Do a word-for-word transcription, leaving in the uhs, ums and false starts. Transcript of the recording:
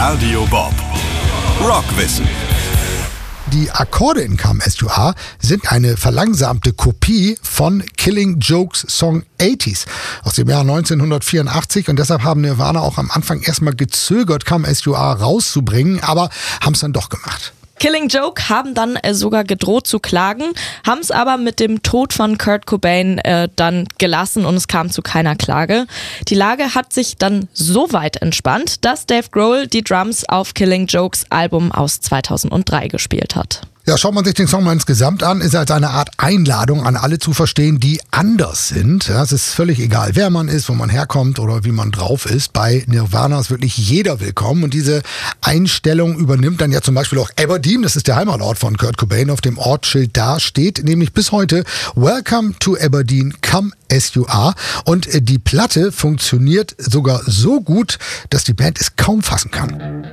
Radio Bob. Rockwissen. Die Akkorde in Come As You Are sind eine verlangsamte Kopie von Killing Jokes Song achtziger aus dem Jahr neunzehnhundertvierundachtzig und deshalb haben Nirvana auch am Anfang erstmal gezögert, Come As You Are rauszubringen, aber haben es dann doch gemacht. Killing Joke haben dann äh, sogar gedroht zu klagen, haben es aber mit dem Tod von Kurt Cobain äh, dann gelassen und es kam zu keiner Klage. Die Lage hat sich dann so weit entspannt, dass Dave Grohl die Drums auf Killing Jokes Album aus zweitausenddrei gespielt hat. Ja, schaut man sich den Song mal insgesamt an, ist als eine Art Einladung an alle zu verstehen, die anders sind. Ja, es ist völlig egal, wer man ist, wo man herkommt oder wie man drauf ist. Bei Nirvana ist wirklich jeder willkommen und diese Einstellung übernimmt dann ja zum Beispiel auch Aberdeen, das ist der Heimatort von Kurt Cobain. Auf dem Ortsschild da steht nämlich bis heute Welcome to Aberdeen, Come As You Are. Und die Platte funktioniert sogar so gut, dass die Band es kaum fassen kann.